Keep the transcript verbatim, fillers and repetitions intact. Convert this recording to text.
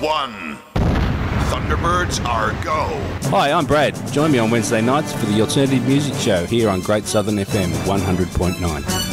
one. Thunderbirds are go. Hi, I'm Brad. Join me on Wednesday nights for the Alternative Music Show here on Great Southern F M one hundred point nine.